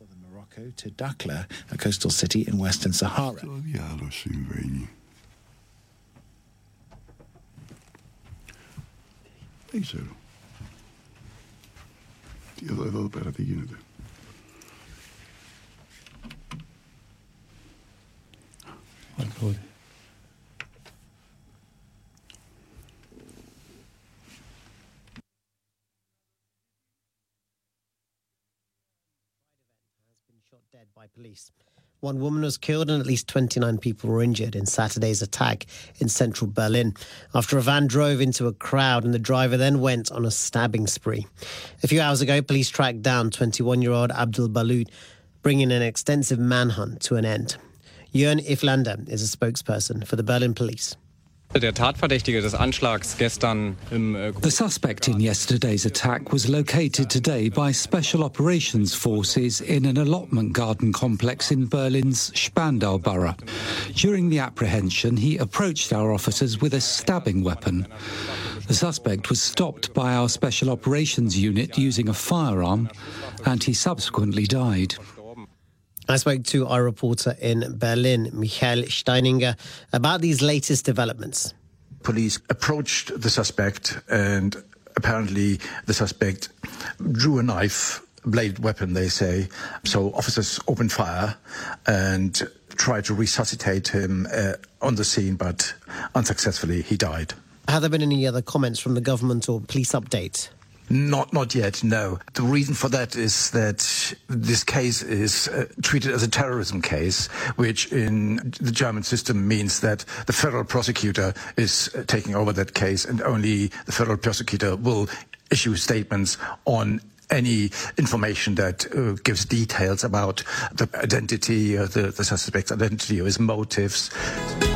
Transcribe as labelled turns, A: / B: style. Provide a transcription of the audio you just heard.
A: southern Morocco to Dakhla, a coastal city in western Sahara.
B: Dead by police. One woman was killed and at least 29 people were injured in Saturday's attack in central Berlin after a van drove into a crowd and the driver then went on a stabbing spree. A few hours ago, police tracked down 21-year-old Abdul Balud, bringing an extensive manhunt to an end. Jörn Iflander is a spokesperson for the Berlin police.
C: The
D: suspect in yesterday's attack was located today by Special Operations Forces in an allotment garden complex in Berlin's Spandau borough. During the apprehension, he approached our officers with a stabbing weapon. The suspect was stopped by our Special Operations unit using a firearm, and he subsequently died.
B: I spoke to our reporter in Berlin, Michael Steininger, about these latest developments.
E: Police approached the suspect and apparently the suspect drew a knife, bladed weapon, they say. So officers opened fire and tried to resuscitate him on the scene, but unsuccessfully he died.
B: Have there been any other comments from the government or police update?
E: Not yet, no. The reason for that is that this case is treated as a terrorism case, which in the German system means that the federal prosecutor is taking over that case, and only the federal prosecutor will issue statements on any information that gives details about the identity, the suspect's identity or his motives.